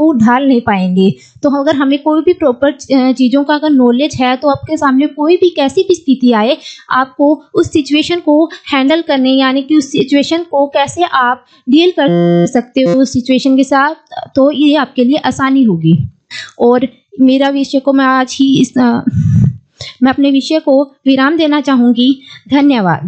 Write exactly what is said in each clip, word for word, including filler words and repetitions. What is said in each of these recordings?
आपको ढाल नहीं पाएंगे। तो अगर हमें कोई भी प्रॉपर चीज़ों का अगर नॉलेज है तो आपके सामने कोई भी कैसी भी स्थिति आए, आपको उस सिचुएशन को हैंडल करने यानी कि उस सिचुएशन को कैसे आप डील कर सकते हो उस सिचुएशन के साथ, तो ये आपके लिए आसानी होगी। और मेरा विषय को मैं आज ही इस मैं अपने विषय को विराम देना चाहूँगी। धन्यवाद।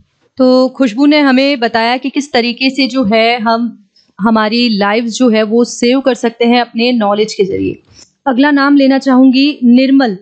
तो खुशबू ने हमें बताया कि किस तरीके से जो है हम हमारी लाइव्स जो है वो सेव कर सकते हैं अपने नॉलेज के जरिए। अगला नाम लेना चाहूंगी निर्मल।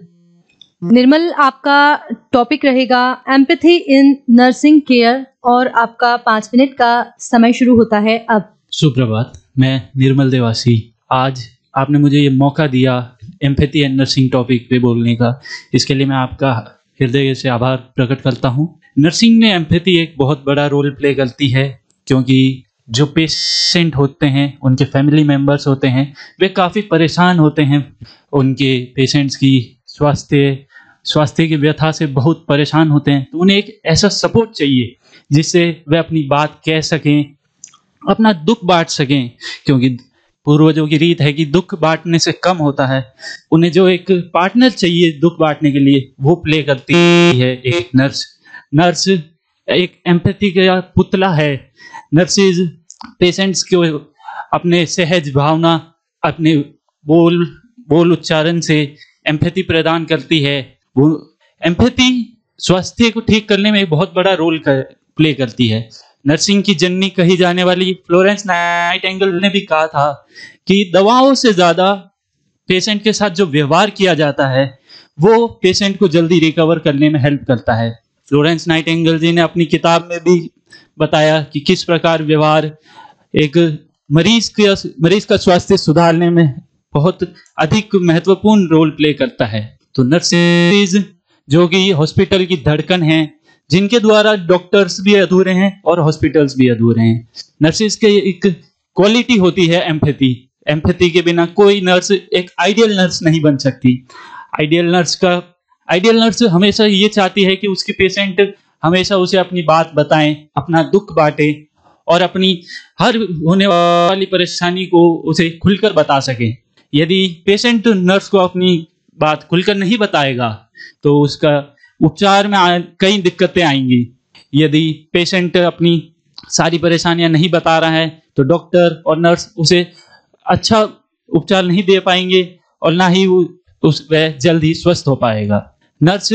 निर्मल, आपका टॉपिक रहेगा एम्पैथी इन नर्सिंग केयर और आपका पाँच मिनट का समय शुरू होता है अब। सुप्रभात, मैं निर्मल देवासी। आज आपने मुझे ये मौका दिया एम्पैथी एंड नर्सिंग टॉपिक पे बोलने का, इसके लिए मैं आपका हृदय से आभार प्रकट करता हूँ। नर्सिंग में एम्पैथी एक बहुत बड़ा रोल प्ले करती है, क्योंकि जो पेशेंट होते हैं, उनके फैमिली मेम्बर्स होते हैं, वे काफ़ी परेशान होते हैं। उनके पेशेंट्स की स्वास्थ्य स्वास्थ्य की व्यथा से बहुत परेशान होते हैं। तो उन्हें एक ऐसा सपोर्ट चाहिए जिससे वे अपनी बात कह सकें, अपना दुख बांट सकें, क्योंकि पूर्वजों की रीत है कि दुख बांटने से कम होता है। उन्हें जो एक पार्टनर चाहिए दुख बांटने के लिए, वो प्ले करती है एक नर्स। नर्स एक एम्पैथी का पुतला है। नर्सेज पेशेंट्स को अपने सहज भावना, अपने बोल बोल उच्चारण से एम्पैथी प्रदान करती है। वो एम्पैथी स्वास्थ्य को ठीक करने में बहुत बड़ा रोल कर, प्ले करती है। नर्सिंग की जननी कही जाने वाली फ्लोरेंस नाइटिंगेल ने भी कहा था कि दवाओं से ज़्यादा पेशेंट के साथ जो व्यवहार किया जाता है वो पेशेंट को जल्दी रिकवर करने में हेल्प करता है। फ्लोरेंस नाइटिंगेल जी ने अपनी किताब में भी बताया कि किस प्रकार व्यवहार एक मरीज के मरीज का स्वास्थ्य सुधारने में बहुत अधिक महत्वपूर्ण रोल प्ले करता है। तो नर्सेज जो कि हॉस्पिटल की धड़कन हैं, जिनके द्वारा डॉक्टर्स भी अधूरे हैं और हॉस्पिटल्स भी अधूरे हैं। नर्सेज के एक क्वालिटी होती है एम्पैथी। एम्पैथी के बिना कोई नर्स एक आइडियल नर्स नहीं बन सकती। आइडियल नर्स का आइडियल नर्स हमेशा ये चाहती है कि उसके पेशेंट हमेशा उसे अपनी बात बताएं, अपना दुख बांटे और अपनी हर होने वाली परेशानी को उसे खुलकर बता सके। यदि पेशेंट नर्स को अपनी बात खुलकर नहीं बताएगा तो उसका उपचार में कई दिक्कतें आएंगी। यदि पेशेंट अपनी सारी परेशानियां नहीं बता रहा है तो डॉक्टर और नर्स उसे अच्छा उपचार नहीं दे पाएंगे और ना ही वो उस वह जल्द ही स्वस्थ हो पाएगा। नर्स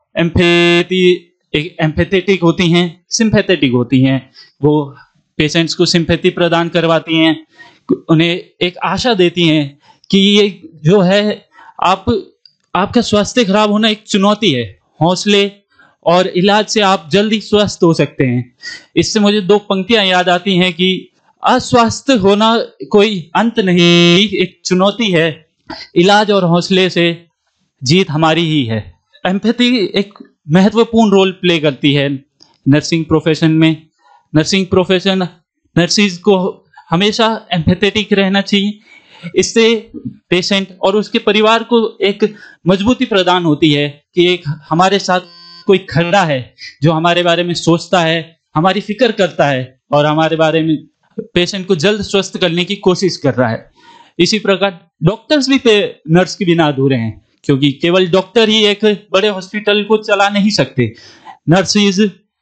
एम्पैथी एक एम्पैथेटिक होती हैं, सिंपैथेटिक होती हैं। वो पेशेंट्स को सिंपैथी प्रदान करवाती हैं, उन्हें एक आशा देती हैं कि ये जो है आप आपका स्वास्थ्य खराब होना एक चुनौती है, हौसले और इलाज से आप जल्दी स्वस्थ हो सकते हैं। इससे मुझे दो पंक्तियां याद आती हैं कि अस्वस्थ होना कोई अंत नहीं, एक चुनौती है, इलाज और हौसले से जीत हमारी ही है। एम्पैथी एक महत्वपूर्ण रोल प्ले करती है नर्सिंग प्रोफेशन में। नर्सिंग प्रोफेशन नर्सिस को हमेशा एम्पैथेटिक रहना चाहिए। इससे पेशेंट और उसके परिवार को एक मजबूती प्रदान होती है कि एक हमारे साथ कोई खड़ा है जो हमारे बारे में सोचता है, हमारी फिक्र करता है और हमारे बारे में पेशेंट को जल्द स्वस्थ करने की कोशिश कर रहा है। इसी प्रकार डॉक्टर्स भी नर्स के बिना अधूरे हैं, क्योंकि केवल डॉक्टर ही एक बड़े हॉस्पिटल को चला नहीं सकते। नर्सिस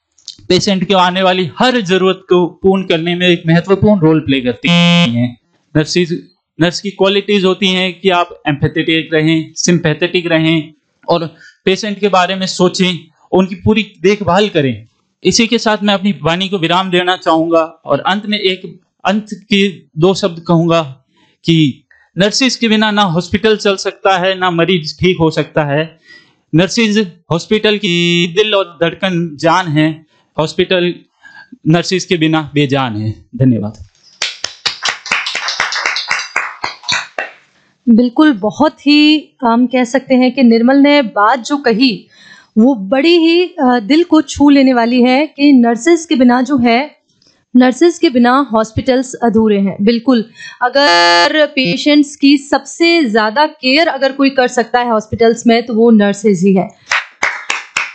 पेशेंट के आने वाली हर जरूरत को पूर्ण करने में एक महत्वपूर्ण रोल प्ले करती हैं। नर्सिस नर्स की क्वालिटीज होती हैं कि आप एम्पैथेटिक रहें, सिंपैथेटिक रहें और पेशेंट के बारे में सोचें, उनकी पूरी देखभाल करें। इसी के साथ मैं अपनी वाणी को विराम देना चाहूंगा और अंत में एक अंत के दो शब्द कहूंगा कि नर्सिस के बिना ना हॉस्पिटल चल सकता है, ना मरीज ठीक हो सकता है। नर्सिस हॉस्पिटल की दिल और धड़कन जान है, हॉस्पिटल नर्सिस के बिना बेजान है। धन्यवाद। बिल्कुल, बहुत ही हम कह सकते हैं कि निर्मल ने बात जो कही वो बड़ी ही दिल को छू लेने वाली है कि नर्सेस के बिना जो है नर्सेस के बिना हॉस्पिटल्स अधूरे हैं। बिल्कुल, अगर पेशेंट्स की सबसे ज़्यादा केयर अगर कोई कर सकता है हॉस्पिटल्स में तो वो नर्सेस ही है।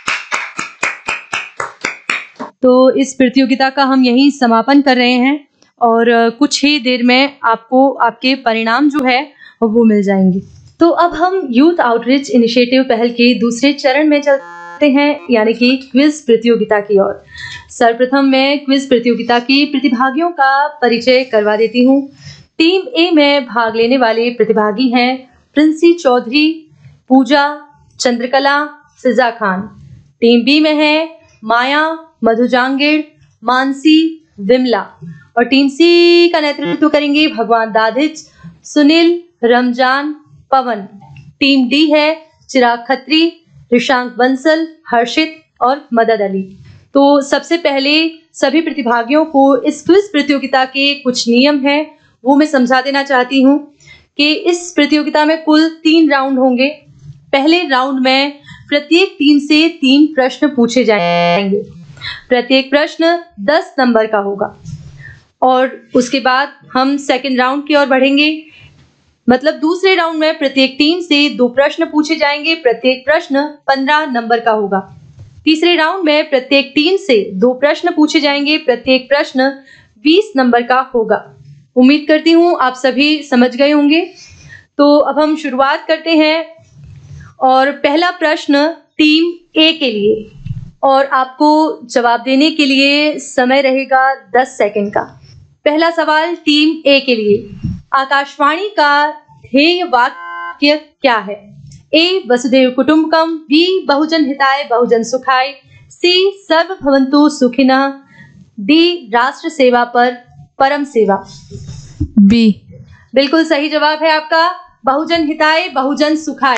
तो इस प्रतियोगिता का हम यहीं समापन कर रहे हैं और अ, कुछ ही देर में आपको आपके परिणाम जो है वो मिल जाएंगे। तो अब हम यूथ आउटरीच इनिशिएटिव पहल के दूसरे चरण में चलते हैं, यानी कि क्विज प्रतियोगिता की ओर। सर्वप्रथम मैं क्विज प्रतियोगिता के प्रतिभागियों का परिचय करवा देती हूँ। टीम ए में भाग लेने वाले प्रतिभागी हैं प्रिंसी चौधरी, पूजा, चंद्रकला, फिजा खान। टीम बी में है माया, मधु जांगिड़, मानसी, विमला। और टीम सी का नेतृत्व करेंगे भगवान दाधिच, सुनील, रमजान, पवन। टीम डी है चिराग खत्री, ऋषांक बंसल, हर्षित और मदद अली। तो सबसे पहले सभी प्रतिभागियों को इस क्विज प्रतियोगिता के कुछ नियम हैं वो मैं समझा देना चाहती हूँ कि इस प्रतियोगिता में कुल तीन राउंड होंगे। पहले राउंड में प्रत्येक टीम से तीन प्रश्न पूछे जाएंगे। प्रत्येक प्रश्न दस नंबर का होगा और उसके बाद हम सेकंड राउंड की ओर बढ़ेंगे। मतलब दूसरे राउंड में प्रत्येक टीम से दो प्रश्न पूछे जाएंगे। प्रत्येक प्रश्न पंद्रह नंबर का होगा। तीसरे राउंड में प्रत्येक टीम से दो प्रश्न पूछे जाएंगे। प्रत्येक प्रश्न बीस नंबर का होगा। उम्मीद करती हूँ आप सभी समझ गए होंगे। तो अब हम शुरुआत करते हैं और पहला प्रश्न टीम ए के लिए, और आपको जवाब देने के लिए समय रहेगा दस सेकंड का। पहला सवाल टीम ए के लिए, आकाशवाणी का ध्येय वाक्य क्या है? ए वसुधैव कुटुंबकम, बी बहुजन हिताय बहुजन सुखाय, सी सर्व भवन्तु सुखिनः, डी राष्ट्र सेवा पर परम सेवा। बी। बिल्कुल सही जवाब है आपका, बहुजन हिताय बहुजन सुखाय।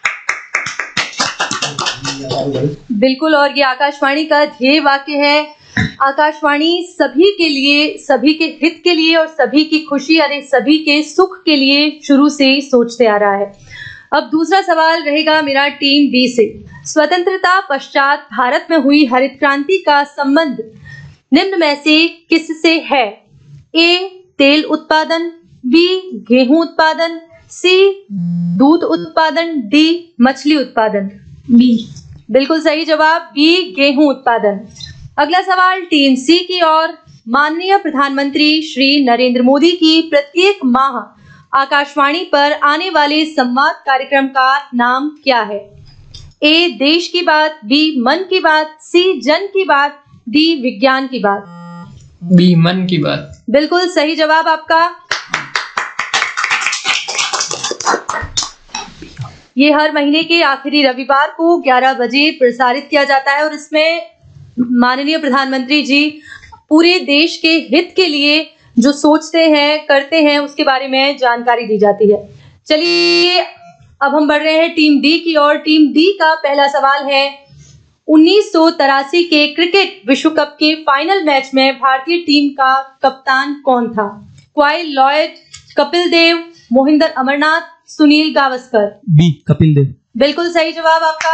बिल्कुल, और ये आकाशवाणी का ध्येय वाक्य है। आकाशवाणी सभी के लिए, सभी के हित के लिए और सभी की खुशी यानी सभी के सुख के लिए शुरू से ही सोचते आ रहा है। अब दूसरा सवाल रहेगा मेरा टीम बी से। स्वतंत्रता पश्चात भारत में हुई हरित क्रांति का संबंध निम्न में से किससे है? ए तेल उत्पादन, बी गेहूं उत्पादन, सी दूध उत्पादन, डी मछली उत्पादन। बी। बिल्कुल सही जवाब, बी गेहूं उत्पादन। अगला सवाल टीम सी की ओर। माननीय प्रधानमंत्री श्री नरेंद्र मोदी की प्रत्येक माह आकाशवाणी पर आने वाले संवाद कार्यक्रम का नाम क्या है? ए देश की बात, बी मन की बात, सी जन की बात, डी विज्ञान की बात। बी मन की बात। बिल्कुल सही जवाब आपका। ये हर महीने के आखिरी रविवार को ग्यारह बजे प्रसारित किया जाता है और इसमें माननीय प्रधानमंत्री जी पूरे देश के हित के लिए जो सोचते हैं, करते हैं, उसके बारे में जानकारी दी जाती है। चलिए अब हम बढ़ रहे हैं टीम डी की ओर। टीम डी का पहला सवाल है, उन्नीस सौ तिरासी के क्रिकेट विश्व कप के फाइनल मैच में भारतीय टीम का कप्तान कौन था? Coil Lloyd, Kapil Dev, Mohinder Amarnath, Sunil Gavaskar. B Kapil Dev. बिल्कुल सही जवाब आपका।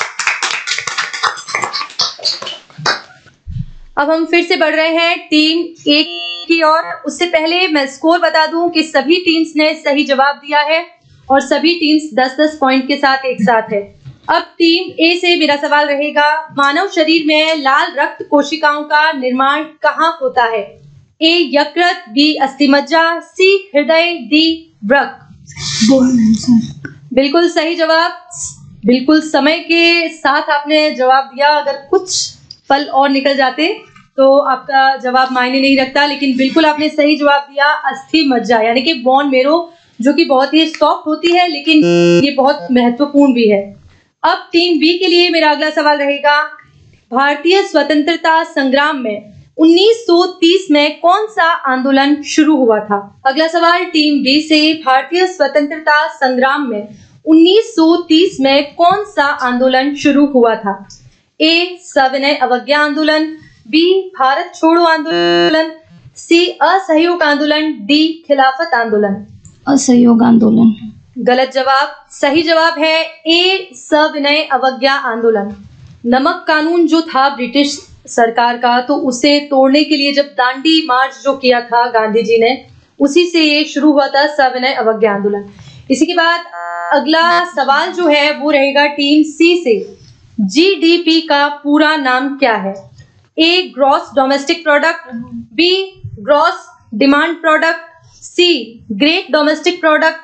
अब हम फिर से बढ़ रहे हैं टीम ए की ओर। उससे पहले मैं स्कोर बता दूं कि सभी टीम्स ने सही जवाब दिया है और सभी टीम्स दस दस पॉइंट के साथ एक साथ है। अब टीम ए से मेरा सवाल रहेगा, मानव शरीर में लाल रक्त कोशिकाओं का निर्माण कहाँ होता है? ए यकृत, बी अस्थिमज्जा, सी हृदय, डी वृक्क। बिल्कुल सही जवाब। बिल्कुल समय के साथ आपने जवाब दिया। अगर कुछ पल और निकल जाते तो आपका जवाब मायने नहीं रखता, लेकिन बिल्कुल आपने सही जवाब दिया, अस्थि मज्जा यानी कि बोन मेरो, जो कि बहुत ही सॉफ्ट होती है लेकिन ये बहुत महत्वपूर्ण भी है। अब टीम बी के लिए मेरा अगला सवाल रहेगा, भारतीय स्वतंत्रता संग्राम में उन्नीस सौ तीस में कौन सा आंदोलन शुरू हुआ था? अगला सवाल टीम बी से, भारतीय स्वतंत्रता संग्राम में उन्नीस सौ तीस में कौन सा आंदोलन शुरू हुआ था? ए सविनय अवज्ञा आंदोलन, बी भारत छोड़ो आंदोलन, सी असहयोग आंदोलन, डी खिलाफत आंदोलन। असहयोग आंदोलन। गलत जवाब। सही जवाब है ए सविनय अवज्ञा आंदोलन। नमक कानून जो था ब्रिटिश सरकार का, तो उसे तोड़ने के लिए जब दांडी मार्च जो किया था गांधी जी ने, उसी से ये शुरू हुआ था सविनय अवज्ञा आंदोलन। इसी के बाद अगला सवाल जो है वो रहेगा टीम सी से, जीडीपी का पूरा नाम क्या है? ए gross domestic product, B gross demand product, सी ग्रेट डोमेस्टिक प्रोडक्ट